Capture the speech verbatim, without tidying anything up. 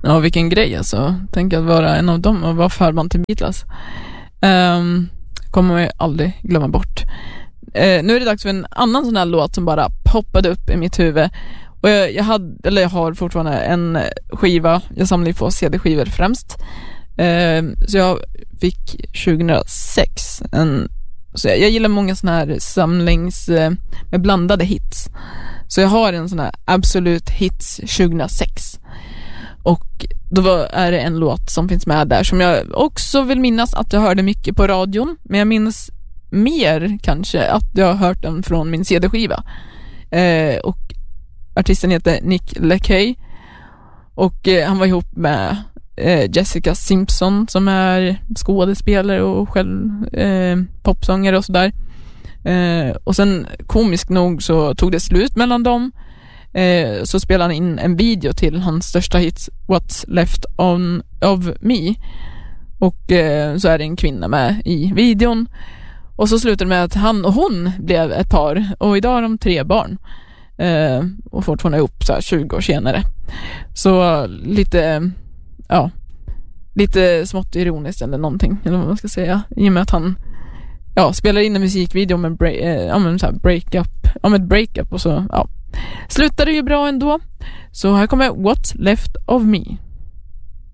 Ja, vilken grej alltså. Tänk att vara en av dem och vara förband till Beatles. Um, kommer man ju aldrig glömma bort. Uh, nu är det dags för en annan sån här låt som bara poppade upp i mitt huvud. Och jag, jag, hade, eller jag har fortfarande en skiva. Jag samlar ju på C D-skivor främst. Uh, så jag fick tjugohundrasex en, så jag, jag gillar många såna här samlings uh, med blandade hits. Så jag har en sån här Absolute Hits tjugohundrasex. Och då var, är det en låt som finns med där som jag också vill minnas att jag hörde mycket på radion. Men jag minns mer kanske att jag har hört den från min C D-skiva. Eh, och artisten heter Nick LaCay. Och eh, han var ihop med eh, Jessica Simpson som är skådespelare och själv eh, popsångare och sådär. Eh, och sen komiskt nog så tog det slut mellan dem. Eh, så spelade han in en video till hans största hits What's Left on, of Me. Och eh, så är det en kvinna med i videon. Och så slutar det med att han och hon blev ett par. Och idag har de tre barn. Eh, och fortfarande ihop så här tjugo år senare. Så lite, ja, lite smått ironiskt eller någonting, eller vad man ska säga. I och med att han ja, spelar in en musikvideo med break, eh, ja, men så här breakup, ja, med ett breakup och så, ja. Slutade ju bra ändå. Så här kommer What's Left of Me.